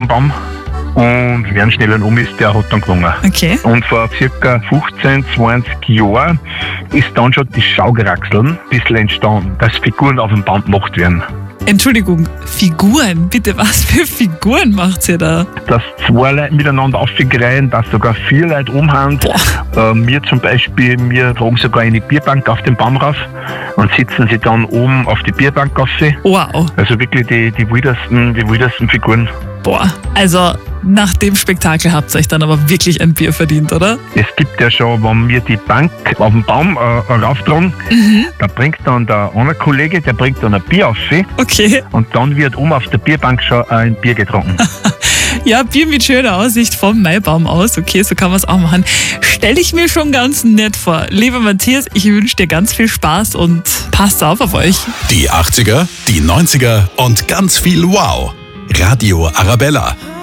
Baum. Und wer einen schnellen ist, der hat dann gewonnen. Okay. Und vor ca. 15, 20 Jahren ist dann schon die Schaugeraxeln ein bisschen entstanden, dass Figuren auf dem Baum gemacht werden. Entschuldigung, Figuren? Bitte, was für Figuren macht ihr da? Dass 2 Leute miteinander aufgreihen, dass sogar 4 Leute umhauen. Wir zum Beispiel, wir tragen sogar eine Bierbank auf den Baum rauf und sitzen sie dann oben auf die Bierbank rauf. Wow. Also wirklich die wildesten Figuren. Boah, also nach dem Spektakel habt ihr euch dann aber wirklich ein Bier verdient, oder? Es gibt ja schon, wenn wir die Bank auf den Baum rauftragen, da bringt dann der andere Kollege, der bringt dann ein Bier auf Okay. und dann wird auf der Bierbank schon ein Bier getrunken. Ja, Bier mit schöner Aussicht vom Maibaum aus. Okay, so kann man es auch machen. Stelle ich mir schon ganz nett vor. Lieber Matthias, ich wünsche dir ganz viel Spaß und passt auf euch. Die 80er, die 90er und ganz viel Wow. Radio Arabella.